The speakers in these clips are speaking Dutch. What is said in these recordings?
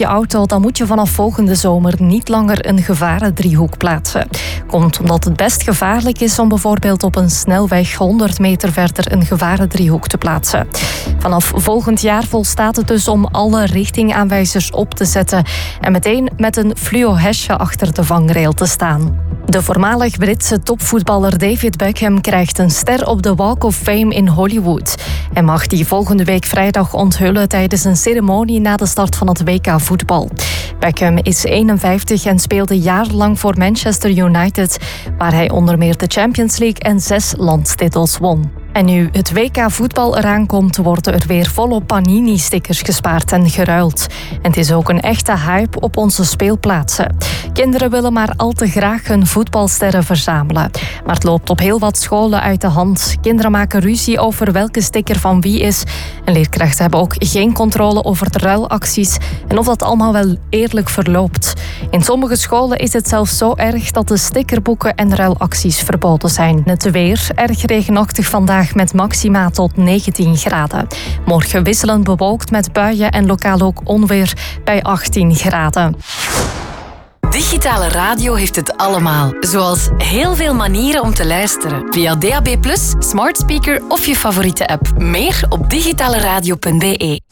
je auto, dan moet je vanaf volgende zomer niet langer een gevarendriehoek plaatsen. Komt omdat het best gevaarlijk is om bijvoorbeeld op een snelweg 100 meter verder een gevarendriehoek te plaatsen. Vanaf volgend jaar volstaat het dus om alle richtingaanwijzers op te zetten en meteen met een fluo-hesje achter de vangrail te staan. De voormalig Britse topvoetballer David Beckham krijgt een ster op de Walk of Fame in Hollywood. Hij mag die volgende week vrijdag onthullen tijdens een ceremonie na de start van het WK voetbal. Beckham is 51 en speelde jarenlang voor Manchester United, waar hij onder meer de Champions League en 6 landstitels won. En nu het WK voetbal eraan komt, worden er weer volop Panini-stickers gespaard en geruild. En het is ook een echte hype op onze speelplaatsen. Kinderen willen maar al te graag hun voetbalsterren verzamelen. Maar het loopt op heel wat scholen uit de hand. Kinderen maken ruzie over welke sticker van wie is. En leerkrachten hebben ook geen controle over de ruilacties en of dat allemaal wel eerlijk verloopt. In sommige scholen is het zelfs zo erg dat de stickerboeken en ruilacties verboden zijn. Het weer, erg regenachtig vandaag met maxima tot 19 graden. Morgen wisselend bewolkt met buien en lokaal ook onweer bij 18 graden. Digitale radio heeft het allemaal. Zoals heel veel manieren om te luisteren. Via DAB+, smart speaker of je favoriete app. Meer op digitaleradio.be.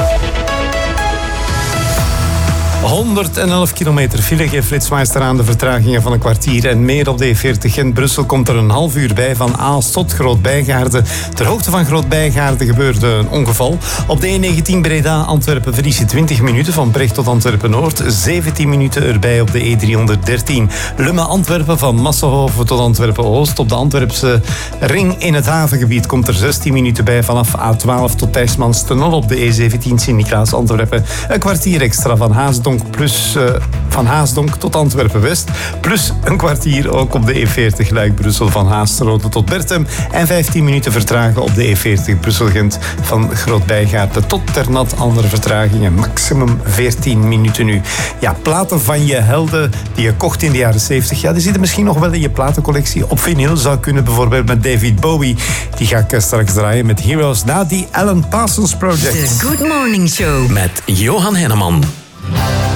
111 kilometer file geeft Flitsmeister aan de vertragingen van een kwartier en meer op de E40 Gent-Brussel komt er een half uur bij van Aalst tot Groot-Bijgaarde. Ter hoogte van Groot-Bijgaarde gebeurde een ongeval. Op de E19 Breda-Antwerpen verlies je 20 minuten van Brecht tot Antwerpen-Noord. 17 minuten erbij op de E313 Lummen-Antwerpen van Massenhoven tot Antwerpen-Oost. Op de Antwerpse ring in het havengebied komt er 16 minuten bij vanaf A12 tot Thijsmanstunnel. Op de E17 Sint-Niklaas-Antwerpen een kwartier extra van Haasdonk van Haasdonk tot Antwerpen-West. Plus een kwartier ook op de E40 Luik-Brussel van Haasterode tot Bertem. En 15 minuten vertragen op de E40 Brussel-Gent van Groot-Bijgaarde tot Ternat. Andere vertragingen, maximum 14 minuten nu. Ja, platen van je helden die je kocht in de jaren 70. Ja, die zitten misschien nog wel in je platencollectie. Op vinyl zou kunnen, bijvoorbeeld met David Bowie. Die ga ik straks draaien met Heroes na die Alan Parsons Project. The Good Morning Show met Johan Henneman.